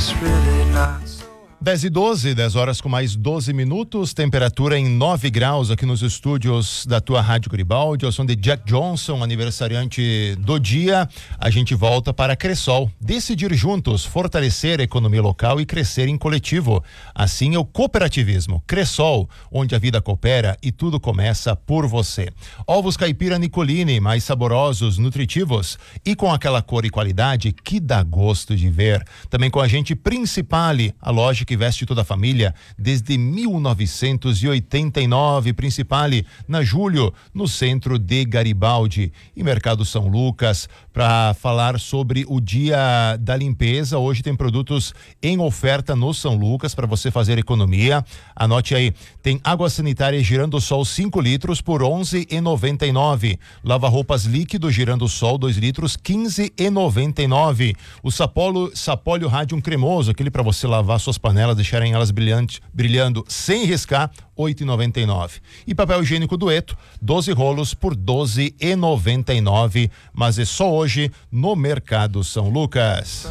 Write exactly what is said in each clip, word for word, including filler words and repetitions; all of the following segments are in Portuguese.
dez e doze, dez horas com mais doze minutos, temperatura em nove graus aqui nos estúdios da tua Rádio Garibaldi. Eu sou de Jack Johnson, aniversariante do dia. A gente volta para Cressol. Decidir juntos, fortalecer a economia local e crescer em coletivo. Assim é o cooperativismo. Cressol, onde a vida coopera e tudo começa por você. Ovos caipira Nicolini, mais saborosos, nutritivos e com aquela cor e qualidade que dá gosto de ver. Também com a gente Principale, a loja que veste toda a família desde mil novecentos e oitenta e nove. Principale, na Júlio, no centro de Garibaldi. E Mercado São Lucas, para falar sobre o dia da limpeza. Hoje tem produtos em oferta no São Lucas para você fazer economia. Anote aí, tem água sanitária Girando Sol cinco litros por onze reais e noventa e nove. Lava roupas líquido Girando Sol dois litros quinze reais e noventa e nove. O Sapolo, Sapólio Radium cremoso, aquele para você lavar suas panelas, deixarem elas brilhantes, brilhando sem riscar, oito reais e noventa e nove. E papel higiênico Dueto, doze rolos por doze reais e noventa e nove. Mas é só hoje no Mercado São Lucas.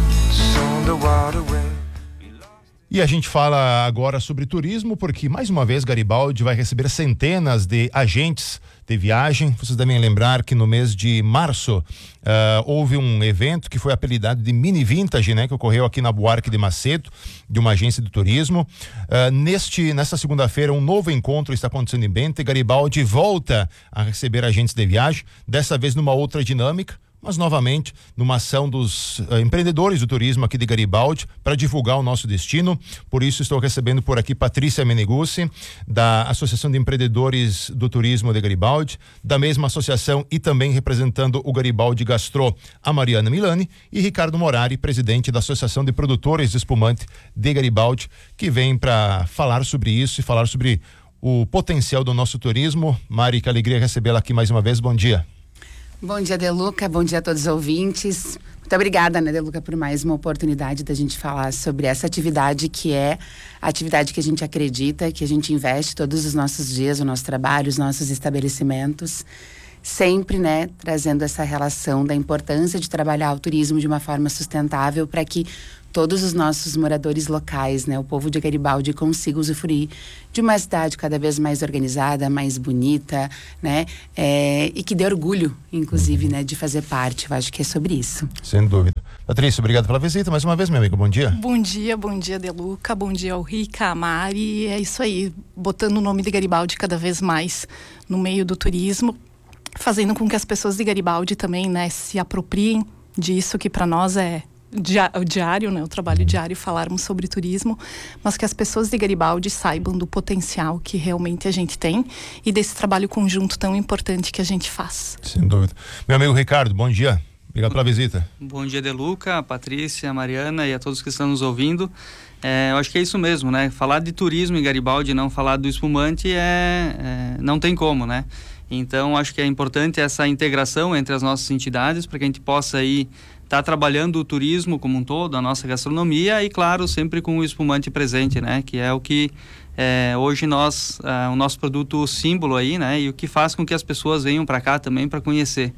E a gente fala agora sobre turismo, porque mais uma vez Garibaldi vai receber centenas de agentes de viagem. Vocês devem lembrar que no mês de março uh, houve um evento que foi apelidado de Mini Vintage, né, que ocorreu aqui na Buarque de Macedo, de uma agência de turismo. Uh, neste, nesta segunda-feira, um novo encontro está acontecendo em Bento e Garibaldi volta a receber agentes de viagem, dessa vez numa outra dinâmica, mas novamente numa ação dos uh, empreendedores do turismo aqui de Garibaldi para divulgar o nosso destino. Por isso estou recebendo por aqui Patrícia Meneguzzi, da Associação de Empreendedores do Turismo de Garibaldi, da mesma associação e também representando o Garibaldi Gastro, a Mariana Milani, e Ricardo Morari, presidente da Associação de Produtores de Espumante de Garibaldi, que vem para falar sobre isso e falar sobre o potencial do nosso turismo. Mari, que alegria recebê-la aqui mais uma vez. Bom dia. Bom dia, Deluca, bom dia a todos os ouvintes. Muito obrigada, né, Deluca, por mais uma oportunidade da gente falar sobre essa atividade que é a atividade que a gente acredita, que a gente investe todos os nossos dias, o nosso trabalho, os nossos estabelecimentos, sempre, né, trazendo essa relação da importância de trabalhar o turismo de uma forma sustentável para que todos os nossos moradores locais, né, o povo de Garibaldi, consiga usufruir de uma cidade cada vez mais organizada, mais bonita, né, é, e que dê orgulho, inclusive, uhum. né, de fazer parte. Eu acho que é sobre isso. Sem dúvida. Patrícia, obrigado pela visita mais uma vez, meu amigo. Bom dia. Bom dia, bom dia, Deluca, bom dia ao Rica, a Mari. É isso aí, botando o nome de Garibaldi cada vez mais no meio do turismo, fazendo com que as pessoas de Garibaldi também, né, se apropriem disso que para nós é o diário, né, o trabalho diário, falarmos sobre turismo, mas que as pessoas de Garibaldi saibam do potencial que realmente a gente tem e desse trabalho conjunto tão importante que a gente faz. Sem dúvida. Meu amigo Ricardo, bom dia. Obrigado pela visita. Bom dia, Deluca, Patrícia, Mariana e a todos que estão nos ouvindo. É, eu acho que é isso mesmo, né? Falar de turismo em Garibaldi, não falar do espumante, é, é, não tem como, né? Então, acho que é importante essa integração entre as nossas entidades para que a gente possa aí estar trabalhando o turismo como um todo, a nossa gastronomia e, claro, sempre com o espumante presente, né? Que é o que é, hoje nós, é, o nosso produto símbolo aí, né? E o que faz com que as pessoas venham para cá também para conhecer.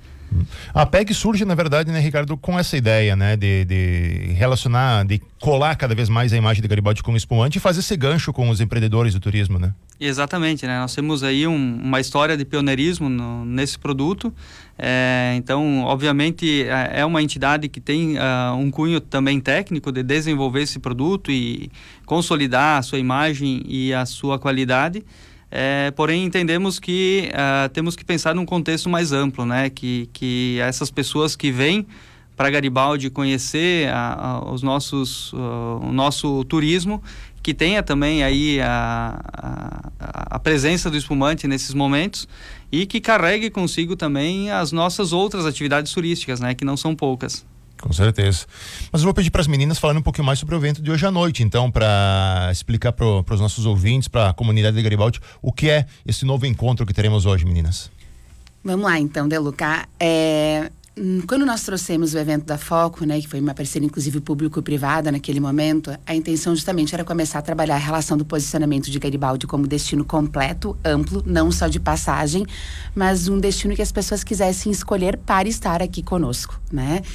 A P E G surge, na verdade, né, Ricardo, com essa ideia, né, de, de relacionar, de colar cada vez mais a imagem de Garibaldi com espumante e fazer esse gancho com os empreendedores do turismo, né? Exatamente, né? Nós temos aí um, uma história de pioneirismo no, nesse produto. É, então, obviamente, é uma entidade que tem uh, um cunho também técnico de desenvolver esse produto e consolidar a sua imagem e a sua qualidade. É, porém, entendemos que uh, temos que pensar num contexto mais amplo, né? Que, que essas pessoas que vêm para Garibaldi conhecer a, a, os nossos, uh, o nosso turismo, que tenha também aí a, a, a presença do espumante nesses momentos e que carregue consigo também as nossas outras atividades turísticas, né? Que não são poucas. Com certeza. Mas eu vou pedir para as meninas falarem um pouquinho mais sobre o evento de hoje à noite, então, para explicar para os nossos ouvintes, para a comunidade de Garibaldi, o que é esse novo encontro que teremos hoje, meninas. Vamos lá, então, Deluca. É, quando nós trouxemos o evento da Foco, né, que foi uma parceria, inclusive, público-privada naquele momento, a intenção justamente era começar a trabalhar a relação do posicionamento de Garibaldi como destino completo, amplo, não só de passagem, mas um destino que as pessoas quisessem escolher para estar aqui conosco, né?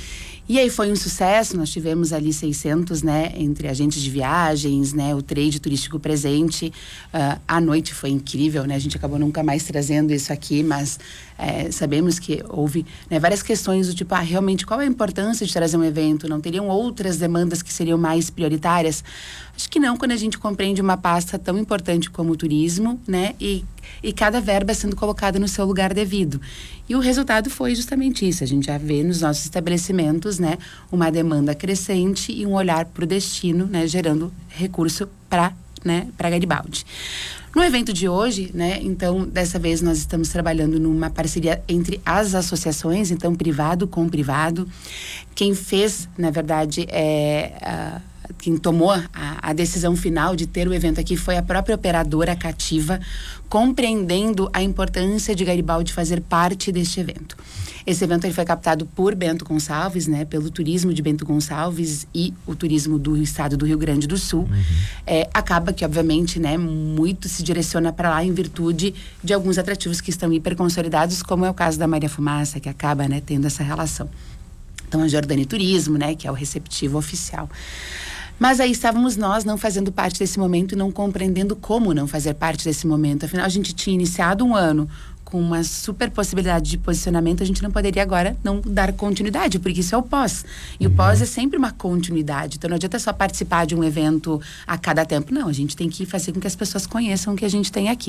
E aí foi um sucesso, nós tivemos ali seiscentos, né, entre agentes de viagens, né, o trade turístico presente. Uh, a noite foi incrível, né, a gente acabou nunca mais trazendo isso aqui, mas é, sabemos que houve, né, várias questões do tipo, ah, realmente, qual é a importância de trazer um evento? Não teriam outras demandas que seriam mais prioritárias? Acho que não, quando a gente compreende uma pasta tão importante como o turismo, né, e, e cada verba sendo colocada no seu lugar devido. E o resultado foi justamente isso. A gente já vê nos nossos estabelecimentos, né, uma demanda crescente e um olhar para o destino, né, gerando recurso para, né, para Garibaldi. No evento de hoje, né, então, dessa vez nós estamos trabalhando numa parceria entre as associações, então, privado com privado. Quem fez, na verdade, é... A, quem tomou a, a decisão final de ter o evento aqui foi a própria operadora Cativa, compreendendo a importância de Garibaldi fazer parte deste evento. Esse evento ele foi captado por Bento Gonçalves, né, pelo turismo de Bento Gonçalves e o turismo do estado do Rio Grande do Sul. Uhum. É, acaba que, obviamente, né, muito se direciona para lá em virtude de alguns atrativos que estão hiper consolidados, como é o caso da Maria Fumaça, que acaba, né, tendo essa relação. Então, a Jordani Turismo, né, que é o receptivo oficial. Mas aí estávamos nós não fazendo parte desse momento e não compreendendo como não fazer parte desse momento. Afinal, a gente tinha iniciado um ano com uma super possibilidade de posicionamento, a gente não poderia agora não dar continuidade, porque isso é o pós. E uhum. o pós é sempre uma continuidade. Então não adianta só participar de um evento a cada tempo. Não, a gente tem que fazer com que as pessoas conheçam o que a gente tem aqui.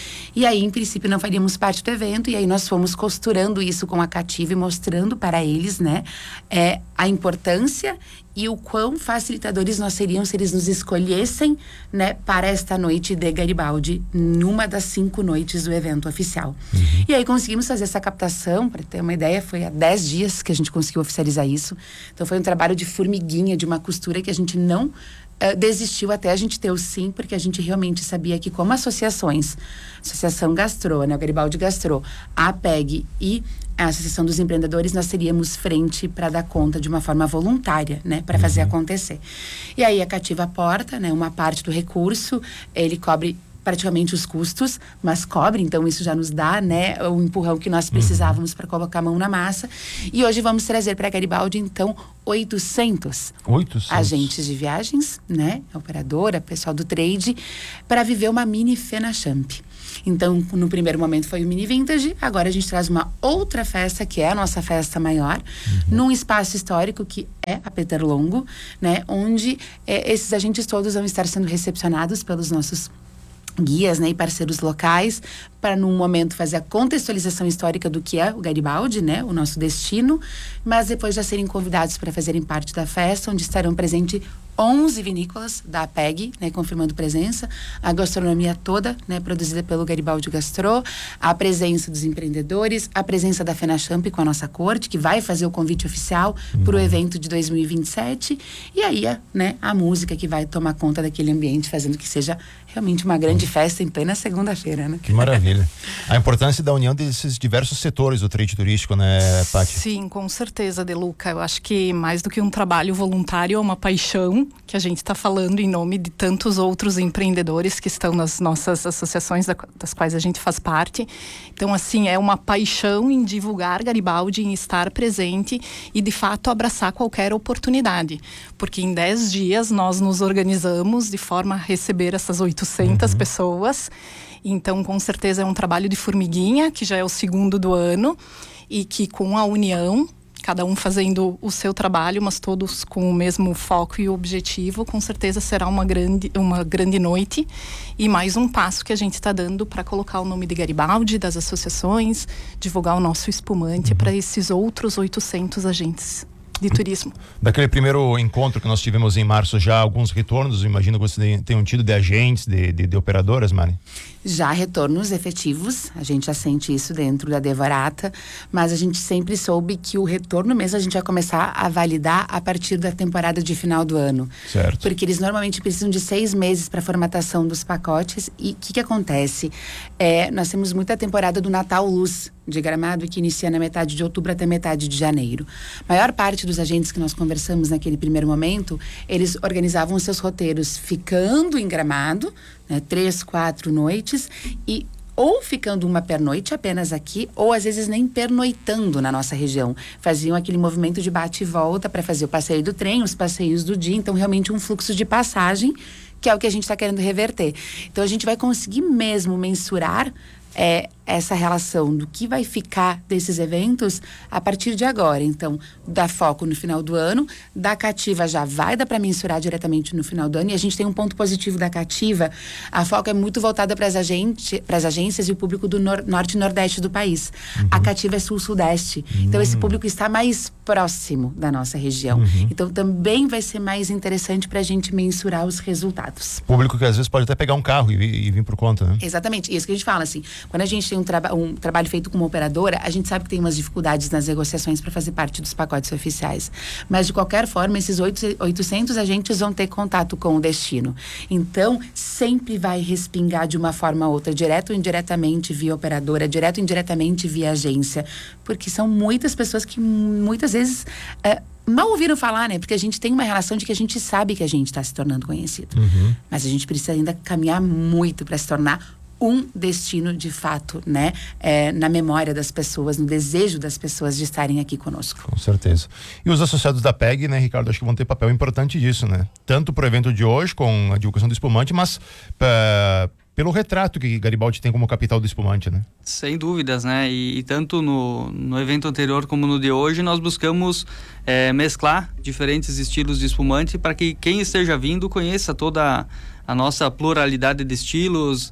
E aí, em princípio, não faríamos parte do evento, e aí nós fomos costurando isso com a Cativa e mostrando para eles, né, é, a importância e o quão facilitadores nós seríamos se eles nos escolhessem, né, para esta noite de Garibaldi, numa das cinco noites do evento oficial. Uhum. E aí conseguimos fazer essa captação, para ter uma ideia, foi há dez dias que a gente conseguiu oficializar isso. Então foi um trabalho de formiguinha, de uma costura que a gente não Uh, desistiu até a gente ter o sim, porque a gente realmente sabia que como associações, Associação Gastrô, né, o Garibaldi Gastrô, a APEG e a Associação dos Empreendedores, nós teríamos frente para dar conta de uma forma voluntária, né, para uhum. fazer acontecer. E aí a Cativa aporta, né, uma parte do recurso, ele cobre praticamente os custos, mas cobre, então isso já nos dá, né, o empurrão que nós precisávamos uhum. para colocar a mão na massa. E hoje vamos trazer para Garibaldi, então, oitocentos, oitocentos agentes de viagens, né, operadora, pessoal do trade, para viver uma mini FenaChamp. Então, no primeiro momento foi o Mini Vintage, agora a gente traz uma outra festa, que é a nossa festa maior, uhum. num espaço histórico que é a Peter Longo, né, onde é, esses agentes todos vão estar sendo recepcionados pelos nossos guias, né, e parceiros locais, para num momento fazer a contextualização histórica do que é o Garibaldi, né, o nosso destino, mas depois já serem convidados para fazerem parte da festa, onde estarão presentes onze vinícolas da APEG, né, confirmando presença, a gastronomia toda, né, produzida pelo Garibaldi Gastrô, a presença dos empreendedores, a presença da FenaChamp com a nossa corte, que vai fazer o convite oficial uhum. para o evento de dois mil e vinte e sete, e aí a, né, a música que vai tomar conta daquele ambiente, fazendo que seja realmente uma grande uhum. festa em plena segunda-feira, né? Que maravilha. A importância da união desses diversos setores do trade turístico, né, Paty? Sim, com certeza, Deluca. Eu acho que mais do que um trabalho voluntário, é uma paixão que a gente está falando em nome de tantos outros empreendedores que estão nas nossas associações da, das quais a gente faz parte. Então, assim, é uma paixão em divulgar Garibaldi, em estar presente e, de fato, abraçar qualquer oportunidade. Porque em dez dias nós nos organizamos de forma a receber essas oitocentas uhum. pessoas. Então, com certeza, é um trabalho de formiguinha, que já é o segundo do ano, e que com a união, cada um fazendo o seu trabalho, mas todos com o mesmo foco e objetivo, com certeza será uma grande, uma grande noite e mais um passo que a gente está dando para colocar o nome de Garibaldi, das associações, divulgar o nosso espumante uhum. para esses outros oitocentos agentes de turismo. Daquele primeiro encontro que nós tivemos em março, já alguns retornos, imagino que vocês tenham tido de agentes, de, de, de operadoras, Mari? Já retornos efetivos, a gente já sente isso dentro da Devorata, mas a gente sempre soube que o retorno mesmo a gente vai começar a validar a partir da temporada de final do ano. Certo. Porque eles normalmente precisam de seis meses para a formatação dos pacotes. E o que que acontece? É, nós temos muita temporada do Natal Luz de Gramado, que inicia na metade de outubro até metade de janeiro. A maior parte dos agentes que nós conversamos naquele primeiro momento, eles organizavam os seus roteiros ficando em Gramado, né, três, quatro noites, e ou ficando uma pernoite apenas aqui, ou às vezes nem pernoitando na nossa região. Faziam aquele movimento de bate e volta para fazer o passeio do trem, os passeios do dia, então realmente um fluxo de passagem, que é o que a gente está querendo reverter. Então a gente vai conseguir mesmo mensurar é, essa relação do que vai ficar desses eventos a partir de agora. Então, dá foco no final do ano, da Cativa já vai dar para mensurar diretamente no final do ano, e a gente tem um ponto positivo da Cativa, a foco é muito voltada para as agente, para as agências e o público do nor, norte e nordeste do país. Uhum. A Cativa é sul-sudeste, uhum. então esse público está mais próximo da nossa região. Uhum. Então, também vai ser mais interessante para a gente mensurar os resultados. Público que às vezes pode até pegar um carro e, e vir por conta, né? Exatamente, isso que a gente fala, assim, quando a gente tem um, traba um trabalho feito com uma operadora, a gente sabe que tem umas dificuldades nas negociações para fazer parte dos pacotes oficiais. Mas, de qualquer forma, esses oitocentos agentes vão ter contato com o destino. Então, sempre vai respingar de uma forma ou outra, direto ou indiretamente via operadora, direto ou indiretamente via agência. Porque são muitas pessoas que, muitas vezes... É, mal ouviram falar, né? Porque a gente tem uma relação de que a gente sabe que a gente está se tornando conhecido. Uhum. Mas a gente precisa ainda caminhar muito para se tornar um destino de fato, né? É, na memória das pessoas, no desejo das pessoas de estarem aqui conosco. Com certeza. E os associados da P E G, né, Ricardo, acho que vão ter papel importante disso, né? Tanto pro evento de hoje, com a divulgação do espumante, mas uh, pelo retrato que Garibaldi tem como capital do espumante, né? Sem dúvidas, né? E, e tanto no, no evento anterior como no de hoje, nós buscamos é, mesclar diferentes estilos de espumante para que quem esteja vindo conheça toda a, a nossa pluralidade de estilos,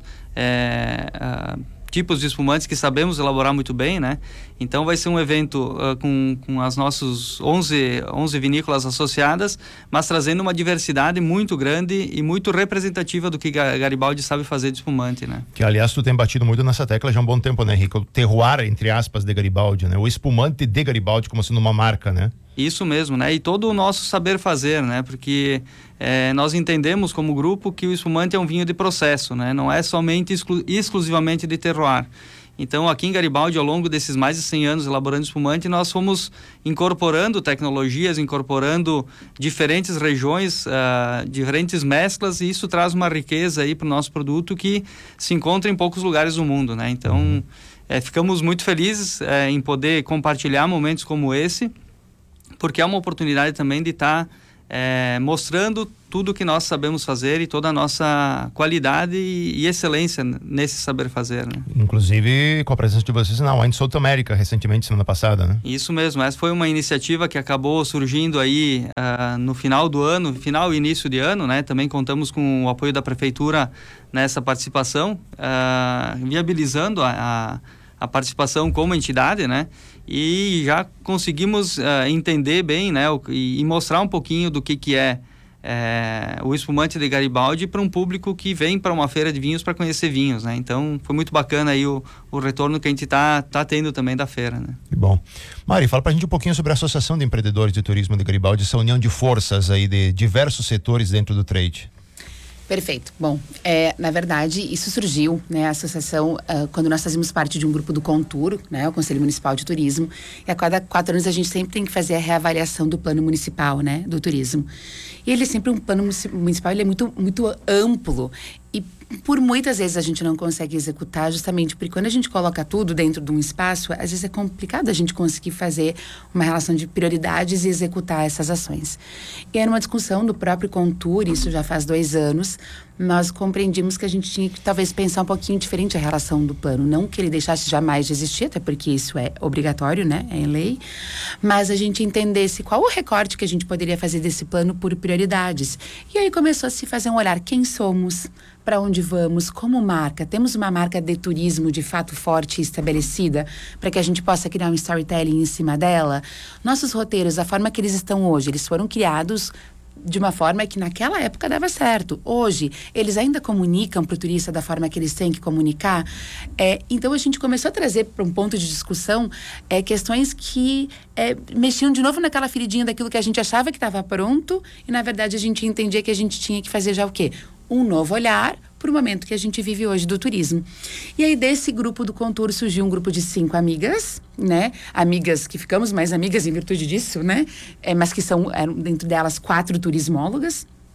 É, uh, tipos de espumantes que sabemos elaborar muito bem, né? Então vai ser um evento uh, com, com as nossas onze, onze vinícolas associadas, mas trazendo uma diversidade muito grande e muito representativa do que Garibaldi sabe fazer de espumante, né? Que, aliás, tu tem batido muito nessa tecla já há um bom tempo, né, Rico? O terroir, entre aspas, de Garibaldi, né? O espumante de Garibaldi como sendo uma marca, né? Isso mesmo, né? E todo o nosso saber fazer, né? Porque é, nós entendemos como grupo que o espumante é um vinho de processo, né? Não é somente exclu exclusivamente de terroir. Então, aqui em Garibaldi, ao longo desses mais de cem anos elaborando espumante, nós fomos incorporando tecnologias, incorporando diferentes regiões, uh, diferentes mesclas, e isso traz uma riqueza aí para o nosso produto que se encontra em poucos lugares do mundo, né? Então, uhum. é, ficamos muito felizes é, em poder compartilhar momentos como esse, porque é uma oportunidade também de estar tá, é, mostrando tudo que nós sabemos fazer e toda a nossa qualidade e, e excelência nesse saber fazer, né? Inclusive com a presença de vocês na Wine South America recentemente, semana passada, né? Isso mesmo, essa foi uma iniciativa que acabou surgindo aí uh, no final do ano, final e início de ano, né? Também contamos com o apoio da prefeitura nessa participação, uh, viabilizando a, a, a participação como entidade, né? E já conseguimos uh, entender bem, né, o, e, e mostrar um pouquinho do que, que é, é o espumante de Garibaldi para um público que vem para uma feira de vinhos para conhecer vinhos, né? Então foi muito bacana aí o, o retorno que a gente está tá tendo também da feira, né? Que bom. Mari, fala pra gente um pouquinho sobre a Associação de Empreendedores de Turismo de Garibaldi, essa união de forças aí de diversos setores dentro do trade. Perfeito. Bom, é, na verdade, isso surgiu, né, a associação, uh, quando nós fazíamos parte de um grupo do Contur, né, o Conselho Municipal de Turismo, e a cada quatro anos a gente sempre tem que fazer a reavaliação do plano municipal, né, do turismo. E ele é sempre um plano municipal, ele é muito, muito amplo, e por muitas vezes a gente não consegue executar, justamente porque quando a gente coloca tudo dentro de um espaço, às vezes é complicado a gente conseguir fazer uma relação de prioridades e executar essas ações. E era uma discussão do próprio Contur, isso já faz dois anos, nós compreendimos que a gente tinha que talvez pensar um pouquinho diferente a relação do plano, não que ele deixasse jamais de existir, até porque isso é obrigatório, né, é em lei, mas a gente entendesse qual o recorte que a gente poderia fazer desse plano por prioridades. E aí começou a se fazer um olhar, quem somos, para onde vamos, como marca, temos uma marca de turismo de fato forte e estabelecida, para que a gente possa criar um storytelling em cima dela. Nossos roteiros, a forma que eles estão hoje, eles foram criados de uma forma que naquela época dava certo. Hoje, eles ainda comunicam para o turista da forma que eles têm que comunicar. É, então, a gente começou a trazer para um ponto de discussão é, questões que é, mexiam de novo naquela feridinha daquilo que a gente achava que estava pronto e, na verdade, a gente entendia que a gente tinha que fazer já o quê? Um novo olhar para o momento que a gente vive hoje do turismo. E aí, desse grupo do Contur surgiu um grupo de cinco amigas, né? Amigas que ficamos mais amigas em virtude disso, né? É, mas que são, eram dentro delas quatro turismólogas.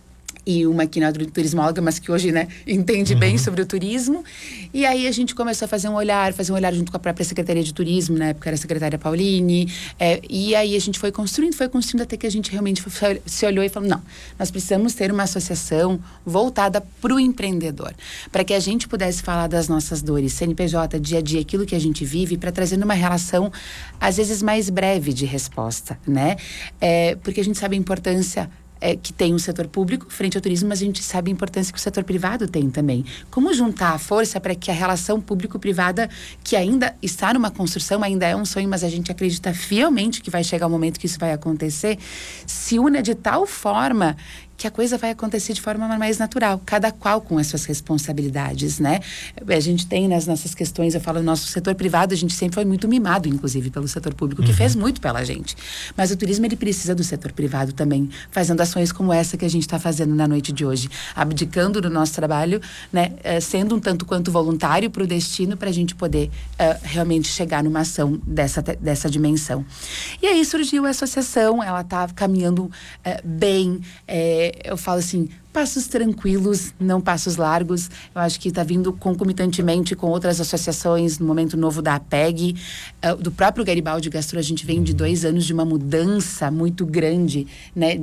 e uma que não é turismóloga, mas que hoje, né, entende uhum. bem sobre o turismo. E aí a gente começou a fazer um olhar, fazer um olhar junto com a própria Secretaria de Turismo, na época era a secretária Pauline, é, e aí a gente foi construindo, foi construindo até que a gente realmente foi, se olhou e falou, não, nós precisamos ter uma associação voltada para o empreendedor, para que a gente pudesse falar das nossas dores, C N P J, dia a dia, aquilo que a gente vive, para trazer uma relação, às vezes, mais breve de resposta, né? É, porque a gente sabe a importância É, que tem o setor público frente ao turismo, mas a gente sabe a importância que o setor privado tem também. Como juntar a força para que a relação público-privada, que ainda está numa construção, ainda é um sonho, mas a gente acredita fielmente que vai chegar o momento que isso vai acontecer, se una de tal forma que a coisa vai acontecer de forma mais natural, cada qual com as suas responsabilidades, né? A gente tem nas nossas questões, eu falo, no nosso setor privado, a gente sempre foi muito mimado, inclusive, pelo setor público, que uhum. fez muito pela gente. Mas o turismo, ele precisa do setor privado também, fazendo ações como essa que a gente está fazendo na noite de hoje, abdicando do nosso trabalho, né? Uh, sendo um tanto quanto voluntário para o destino, para a gente poder uh, realmente chegar numa ação dessa, dessa dimensão. E aí surgiu a associação, ela está caminhando uh, bem, é, eu falo assim, passos tranquilos, não passos largos. Eu acho que está vindo concomitantemente com outras associações, no momento novo da A P E G, uh, do próprio Garibaldi Gastro, a gente vem de dois anos de uma mudança muito grande, né?